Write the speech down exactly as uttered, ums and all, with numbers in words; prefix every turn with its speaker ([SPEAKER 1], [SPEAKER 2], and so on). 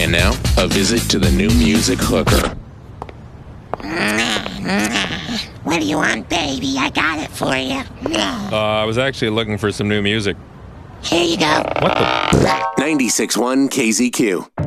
[SPEAKER 1] And now, a visit to the new music hooker.
[SPEAKER 2] What do you want, baby? I got it for you.
[SPEAKER 3] Uh, I was actually looking for some new music.
[SPEAKER 2] Here you go.
[SPEAKER 3] What the?
[SPEAKER 1] ninety-six point one K Z Q.